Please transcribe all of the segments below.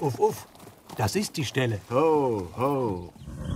Uff, uff. Das ist die Stelle. Ho, ho.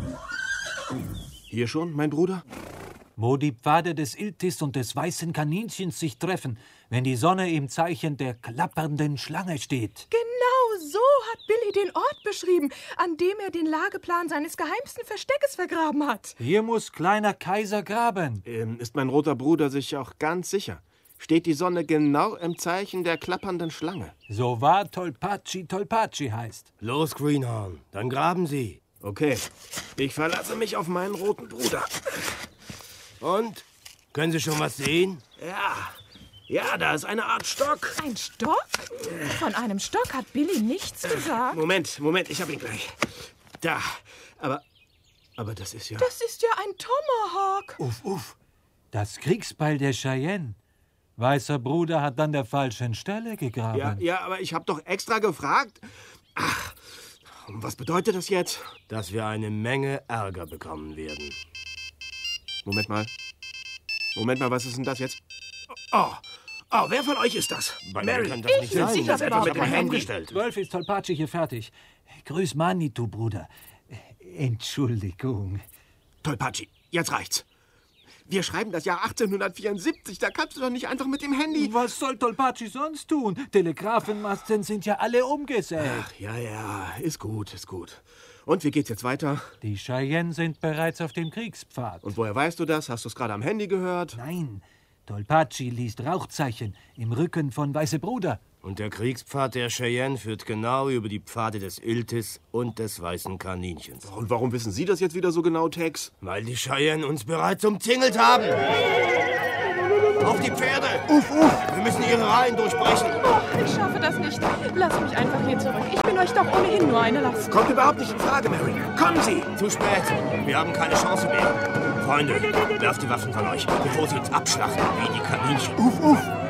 Hier schon, mein Bruder? Wo die Pfade des Iltis und des weißen Kaninchens sich treffen, wenn die Sonne im Zeichen der klappernden Schlange steht. Genau so hat Billy den Ort beschrieben, an dem er den Lageplan seines geheimsten Versteckes vergraben hat. Hier muss kleiner Kaiser graben. Ist mein roter Bruder sich auch ganz sicher? Steht die Sonne genau im Zeichen der klappernden Schlange? So wahr Tolpaci heißt. Los, Greenhorn, dann graben Sie. Okay, ich verlasse mich auf meinen roten Bruder. Und? Können Sie schon was sehen? Ja, da ist eine Art Stock. Ein Stock? Von einem Stock hat Billy nichts gesagt. Moment, ich hab ihn gleich. Da, aber das ist ja... Das ist ja ein Tomahawk. Uff, uff. Das Kriegsbeil der Cheyenne. Weißer Bruder hat an der falschen Stelle gegraben. Ja, aber ich hab doch extra gefragt. Ach, und was bedeutet das jetzt? Dass wir eine Menge Ärger bekommen werden. Moment mal, was ist denn das jetzt? Oh, wer von euch ist das? Mary, kann das nicht sein. Sie das überhaupt mit meinem kein Handy. gestellt. 12 ist Tolpaci hier fertig. Grüß Manitou, Bruder. Entschuldigung. Tolpaci, jetzt reicht's. Wir schreiben das Jahr 1874, da kannst du doch nicht einfach mit dem Handy... Was soll Tolpaci sonst tun? Telegrafenmasten sind ja alle umgesägt. Ach, ja, ist gut. Und wie geht's jetzt weiter? Die Cheyenne sind bereits auf dem Kriegspfad. Und woher weißt du das? Hast du es gerade am Handy gehört? Nein, Tolpaci liest Rauchzeichen im Rücken von Weiße Bruder. Und der Kriegspfad der Cheyenne führt genau über die Pfade des Iltis und des weißen Kaninchens. Und warum wissen Sie das jetzt wieder so genau, Tex? Weil die Cheyenne uns bereits umzingelt haben. Auf die Pferde! Uff! Wir müssen ihre Reihen durchbrechen. Oh, ich schaffe das nicht. Lasst mich einfach hier zurück. Ich bin euch doch ohnehin nur eine Last. Kommt überhaupt nicht in Frage, Mary. Kommen Sie! Zu spät. Wir haben keine Chance mehr. Freunde, werft die Waffen von euch, bevor sie uns abschlachten wie die Kaninchen. Uff!